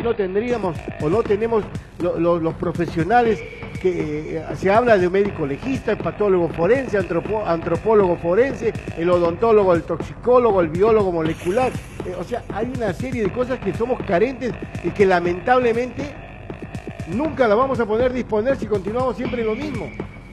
no tendríamos o no tenemos los profesionales que se habla de un médico legista, el patólogo forense, antropólogo forense, el odontólogo, el toxicólogo, el biólogo molecular. O sea, hay una serie de cosas que somos carentes y que lamentablemente nunca la vamos a poder disponer si continuamos siempre en lo mismo.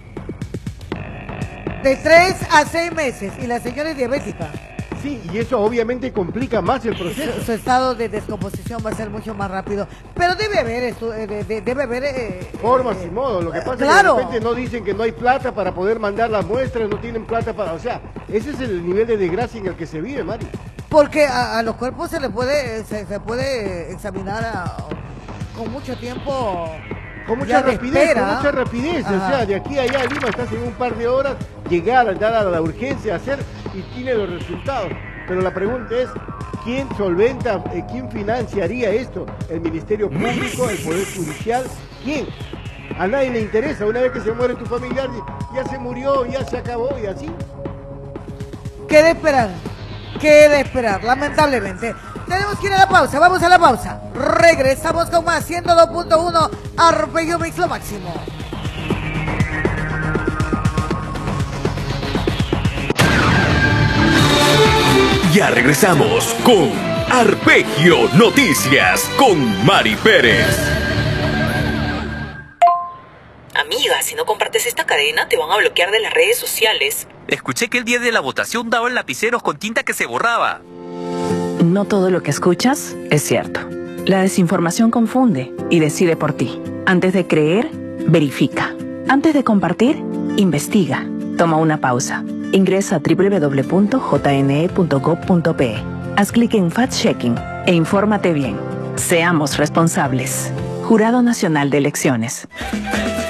De 3 a 6 meses y la señora es diabética. Sí, y eso obviamente complica más el proceso. Su estado de descomposición va a ser mucho más rápido. Pero debe haber esto, debe haber formas y modos. Lo que pasa claro. es que de repente no dicen que no hay plata para poder mandar las muestras, no tienen plata para, o sea, ese es el nivel de desgracia en el que se vive, Mari. Porque a los cuerpos se puede examinar con mucho tiempo. Con mucha rapidez, Ajá. o sea, de aquí a allá a Lima estás en un par de horas, llegar, dar a la urgencia, hacer y tiene los resultados. Pero la pregunta es, ¿quién solventa, quién financiaría esto? ¿El Ministerio Público, el Poder Judicial? ¿Quién? A nadie le interesa, una vez que se muere tu familiar, ya se murió, ya se acabó y así. Queda esperar, lamentablemente. Tenemos que ir a la pausa, vamos a la pausa. Regresamos con más 102.1 Arpegio Mix lo máximo. Ya regresamos con Arpegio Noticias con Mari Pérez. Amiga, si no compartes esta cadena te van a bloquear de las redes sociales. Escuché que el día de la votación daban lapiceros con tinta que se borraba. No todo lo que escuchas es cierto. La desinformación confunde y decide por ti. Antes de creer, verifica. Antes de compartir, investiga. Toma una pausa. Ingresa a www.jne.gov.pe. Haz clic en Fact-Checking e infórmate bien. Seamos responsables. Jurado Nacional de Elecciones.